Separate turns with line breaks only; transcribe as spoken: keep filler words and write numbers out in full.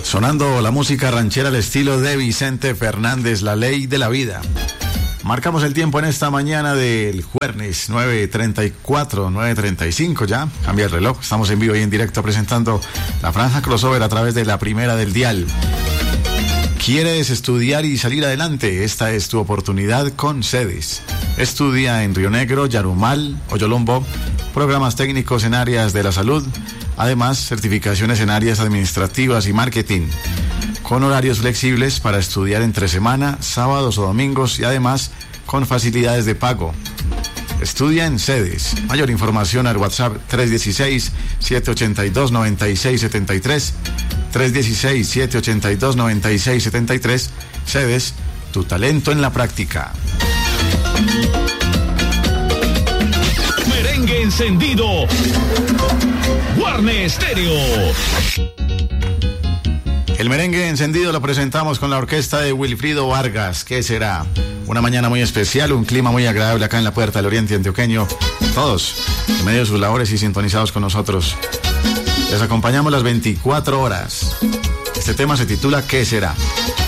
Sonando la música ranchera al estilo de Vicente Fernández, La Ley de la Vida. Marcamos el tiempo en esta mañana del jueves, nueve treinta y cuatro, nueve treinta y cinco ya, cambia el reloj, estamos en vivo y en directo presentando la franja crossover a través de la primera del dial. ¿Quieres estudiar y salir adelante? Esta es tu oportunidad con CEDES. Estudia en Río Negro, Yarumal, Oyolombo, programas técnicos en áreas de la salud, además certificaciones en áreas administrativas y marketing, con horarios flexibles para estudiar entre semana, sábados o domingos y además con facilidades de pago. Estudia en CEDES. Mayor información al WhatsApp tres uno seis, siete ocho dos, nueve seis siete tres, tres uno seis, siete ocho dos, nueve seis siete tres. CEDES, tu talento en la práctica.
Merengue encendido. Guarne Estéreo.
El merengue encendido lo presentamos con la orquesta de Wilfrido Vargas. ¿Qué será? Una mañana muy especial, un clima muy agradable acá en la Puerta del Oriente Antioqueño. Todos en medio de sus labores y sintonizados con nosotros. Les acompañamos las veinticuatro horas. Este tema se titula ¿Qué será?